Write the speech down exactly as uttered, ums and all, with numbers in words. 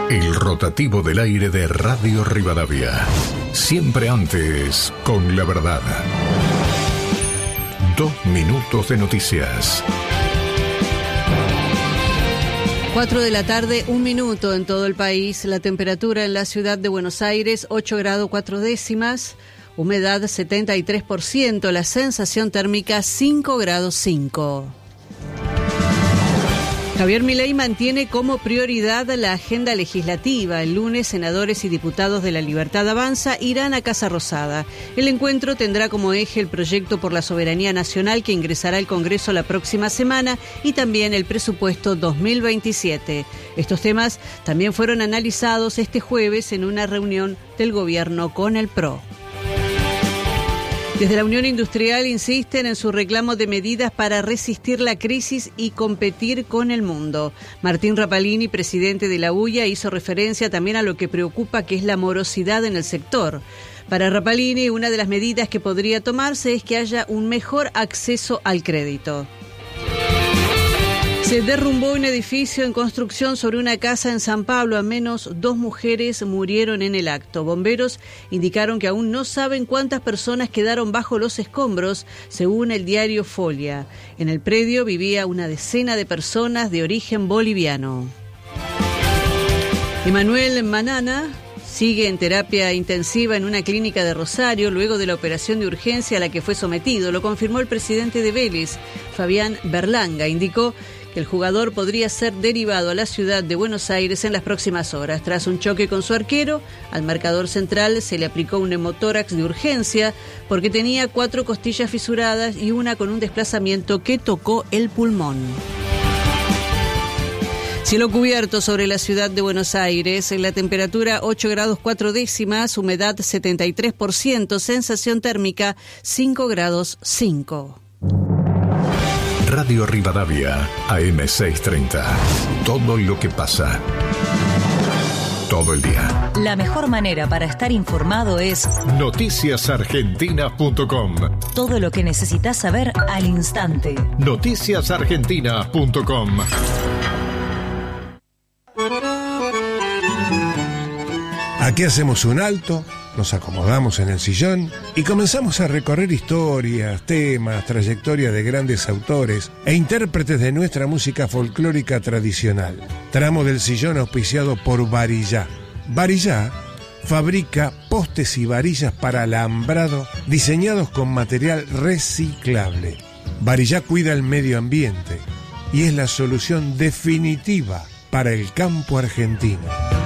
El rotativo del aire de Radio Rivadavia. Siempre antes, con la verdad. Dos minutos de noticias. Cuatro de la tarde, un minuto en todo el país. La temperatura en la ciudad de Buenos Aires, ocho grados cuatro décimas. Humedad setenta y tres por ciento. La sensación térmica, cinco grados cinco. Javier Milei mantiene como prioridad la agenda legislativa. El lunes, senadores y diputados de La Libertad Avanza irán a Casa Rosada. El encuentro tendrá como eje el proyecto por la soberanía nacional que ingresará al Congreso la próxima semana y también el presupuesto dos mil veintisiete. Estos temas también fueron analizados este jueves en una reunión del gobierno con el P R O. Desde la Unión Industrial insisten en su reclamo de medidas para resistir la crisis y competir con el mundo. Martín Rapalini, presidente de la U I A, hizo referencia también a lo que preocupa, que es la morosidad en el sector. Para Rapalini, una de las medidas que podría tomarse es que haya un mejor acceso al crédito. Se derrumbó un edificio en construcción sobre una casa en San Pablo. Al menos dos mujeres murieron en el acto. Bomberos indicaron que aún no saben cuántas personas quedaron bajo los escombros, según el diario Folia. En el predio vivía una decena de personas de origen boliviano. Emanuel Manana sigue en terapia intensiva en una clínica de Rosario luego de la operación de urgencia a la que fue sometido. Lo confirmó el presidente de Vélez, Fabián Berlanga. Indicó que el jugador podría ser derivado a la ciudad de Buenos Aires en las próximas horas. Tras un choque con su arquero, al marcador central se le aplicó un hemotórax de urgencia porque tenía cuatro costillas fisuradas y una con un desplazamiento que tocó el pulmón. Cielo cubierto sobre la ciudad de Buenos Aires, la temperatura ocho grados cuatro décimas, humedad setenta y tres por ciento, sensación térmica cinco grados cinco. Radio Rivadavia, A M seiscientos treinta. Todo lo que pasa. Todo el día. La mejor manera para estar informado es noticias argentinas punto com. Todo lo que necesitas saber al instante. noticias argentinas punto com. Aquí hacemos un alto, nos acomodamos en el sillón y comenzamos a recorrer historias, temas, trayectorias de grandes autores e intérpretes de nuestra música folclórica tradicional. Tramo del sillón auspiciado por Varillá. Varillá fabrica postes y varillas para alambrado diseñados con material reciclable. Varillá cuida el medio ambiente y es la solución definitiva para el campo argentino.